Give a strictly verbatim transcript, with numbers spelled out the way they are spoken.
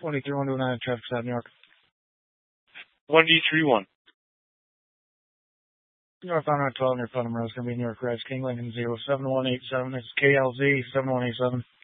twenty-three one two nine, traffic stop, New York. one D three one. North on twelve near Putnam Road. It's going to be New York Reds, King Lincoln zero seven one eight seven. It's K L Z seven one eight seven.